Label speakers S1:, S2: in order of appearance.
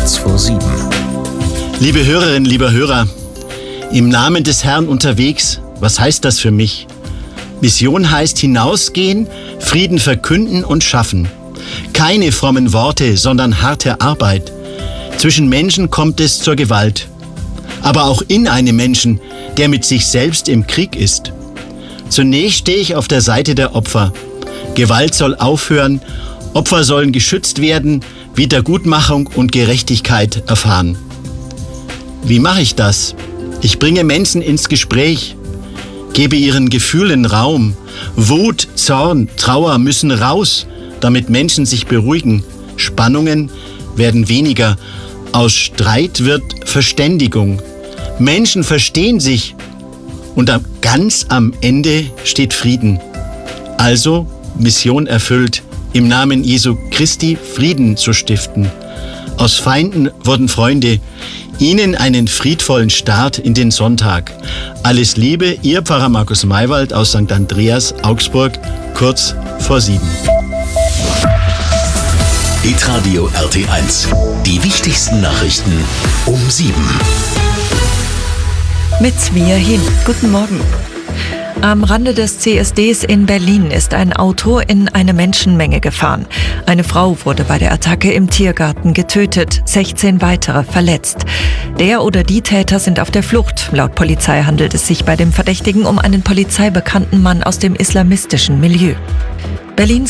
S1: Kurz vor 7.
S2: Liebe Hörerinnen, lieber Hörer, im Namen des Herrn unterwegs, was heißt das für mich? Mission heißt hinausgehen, Frieden verkünden und schaffen. Keine frommen Worte, sondern harte Arbeit. Zwischen Menschen kommt es zur Gewalt. Aber auch in einem Menschen, der mit sich selbst im Krieg ist. Zunächst stehe ich auf der Seite der Opfer. Gewalt soll aufhören, Opfer sollen geschützt werden, Wiedergutmachung und Gerechtigkeit erfahren. Wie mache ich das? Ich bringe Menschen ins Gespräch, gebe ihren Gefühlen Raum. Wut, Zorn, Trauer müssen raus, damit Menschen sich beruhigen. Spannungen werden weniger. Aus Streit wird Verständigung. Menschen verstehen sich und ganz am Ende steht Frieden. Also Mission erfüllt, im Namen Jesu Christi Frieden zu stiften. Aus Feinden wurden Freunde. Ihnen einen friedvollen Start in den Sonntag. Alles Liebe, Ihr Pfarrer Markus Maywald aus St. Andreas, Augsburg, kurz vor 7.
S1: Hitradio RT1. Die wichtigsten Nachrichten um 7.
S3: Mit Svea Hin. Guten Morgen. Am Rande des CSDs in Berlin ist ein Auto in eine Menschenmenge gefahren. Eine Frau wurde bei der Attacke im Tiergarten getötet, 16 weitere verletzt. Der oder die Täter sind auf der Flucht. Laut Polizei handelt es sich bei dem Verdächtigen um einen polizeibekannten Mann aus dem islamistischen Milieu. Berlins